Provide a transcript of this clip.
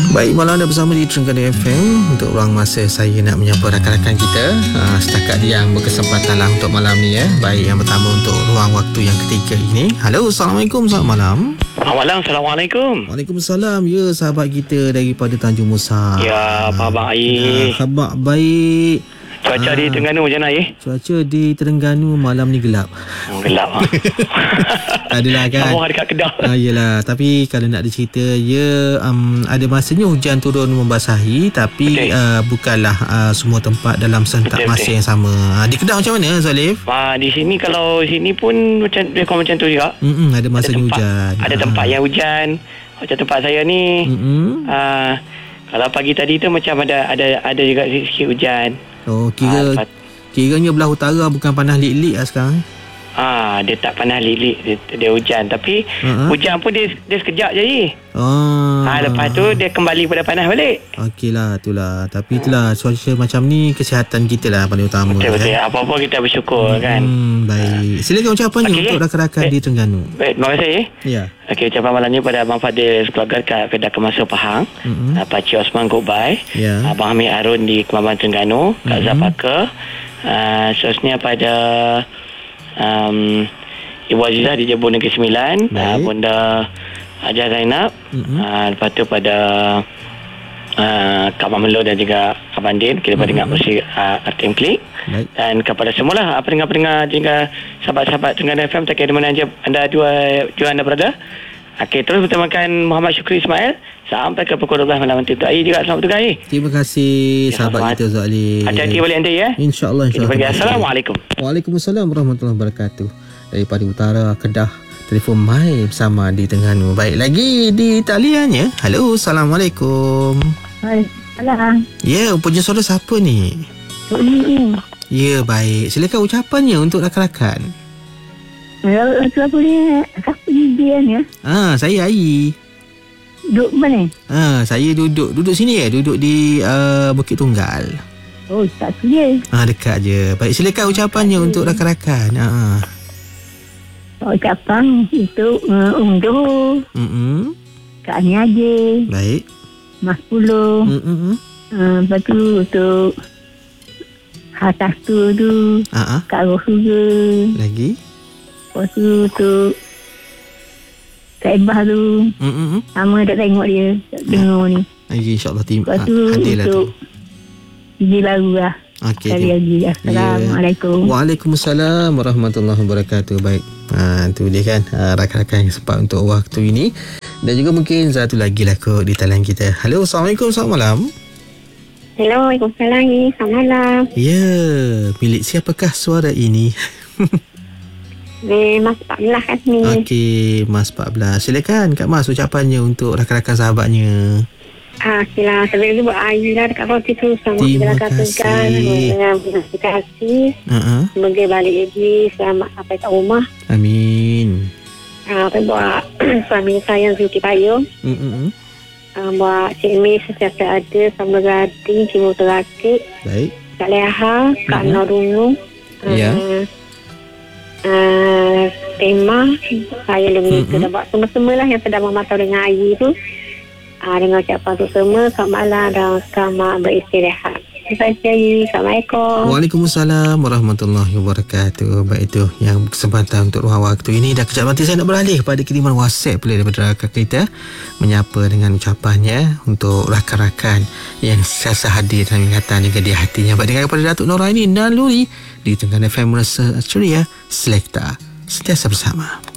Baik, malam anda bersama di Terengganu FM. Untuk ruang masa saya nak menyapa rakan-rakan kita setakat yang berkesempatan lah untuk malam ni ya. Baik, yang pertama untuk ruang waktu yang ketiga ini. Halo, Assalamualaikum, selamat malam. Malam, Assalamualaikum. Waalaikumsalam. Ya, sahabat kita daripada Tanjung Musa. Ya, apa khabar Air? Khabar baik. Cuaca di Terengganu macam mana Air? Cuaca di Terengganu malam ni gelap. Gelap lah. Adalah kan. Sama dekat Kedah. Yelah, tapi kalau nak dicerita, ada masanya hujan turun membasahi, tapi bukanlah semua tempat dalam sentak masa yang sama. Di Kedah macam mana, Zalif? Di sini, kalau sini pun macam tu juga. Ada masanya hujan. Ada tempat yang hujan. Macam tempat saya ni. Kalau pagi tadi tu macam ada juga sikit hujan. Oh, kiranya belah utara bukan panas lik-lik lah sekarang. Dia tak panas lik-lik, dia hujan. Tapi hujan pun dia sekejap je. Lepas tu dia kembali pada panas balik. Okeylah, itulah. Tapi itulah, cuaca macam ni kesihatan kita lah paling utama. Betul-betul. Apa-apa kita bersyukur kan. Baik. Silakan ucapannya untuk rakan-rakan di Terengganu. Baik, terima kasih. Ya. Okey, ucapan malam ni pada Abang Fadil keluarga kat Kedah Kemasuk Pahang, Pakcik Osman Goodbye, Abang Hamid Arun di Kembangan Terengganu, Kak Zapaka, seterusnya pada Ibu Azizah di Jebun Negeri Sembilan, Bunda Hajar Zainab, lepas tu pada Kak Mamelo dan juga Abang Din, kita dengar musik RTM Klik, dan kepada semualah pendengar-pendengar juga sahabat-sahabat Terengganu FM, tak kira mana anda anda berada. Okey, terus bertemakan Muhammad Syukri Ismail sampai ke pukul 12 malam nanti. Untuk Air juga selamat bertugas Air. Terima kasih sahabat kita Zali. Hati-hati balik nanti ya. InsyaAllah. Assalamualaikum. Waalaikumsalam warahmatullahi wabarakatuh. Daripada utara Kedah, telefon mai bersama di Terengganu. Baik, lagi di taliannya. Halo, Assalamualaikum. Hai, salam. Ya, punya saudara siapa ni? Ya, baik. Silakan ucapannya untuk rakan-rakan. Siapa ni? Siapa dia ni? Saya Ai. Duduk mana? Saya duduk sini ya, duduk di Bukit Tunggal. Oh, tak dia. Dekat je. Baik, silakan ucapannya untuk rakan-rakan. Ucapan untuk unduh. Kak Ani aja. Baik. Mas Puluh. Lepas tu untuk atas tu Kak Rohura. Lagi? Lepas tu untuk Kak Ebah tu. Sama tak tengok dia, tak dengar ni. InsyaAllah lepas tu untuk DJ baru lah. Okey. Lagi. Assalamualaikum. Waalaikumsalam warahmatullahi wabarakatuh. Baik. Tu dia kan rakan-rakan yang sempat untuk waktu ini. Dan juga mungkin satu lagi lah kot di talian kita. Halo, Assalamualaikum, selamat malam. Hello, Waalaikumsalam, selamat malam. Ya, milik siapakah suara ini? Mas 14 kat sini. Okey, Mas 14. Silakan Kak Mas ucapannya untuk rakan-rakan sahabatnya. Sila sebelum buat air lah dekat roti tu sama kita katakan dengan terima kasih. Semoga balik lagi selamat sampai kat rumah. Amin. Buat suami saya Zulki Payung. Buat Cik Mi setiap ada sama Radin Cimur Terakit. Baik. Kak Leha, Kak Norungu. Ya. Tema saya lebih kita buat semua lah yang sedang memantau dengan air tu. Dengan ucapan tu semua, selamat malam dan selamat beristirahat. Terima kasih. Assalamualaikum. Waalaikumsalam warahmatullahi wabarakatuh. Baik, itu yang kesempatan untuk ruang waktu ini. Dan kejap nanti saya nak beralih kepada kiriman WhatsApp pula daripada rakan kita, menyapa dengan ucapannya untuk rakan-rakan yang sasa hadir dalam ingatan juga di hatinya. Baik, dengan kepada Datuk Noraini Naluri di Terengganu FM Rasa Ceria Selekta. Sentiasa bersama.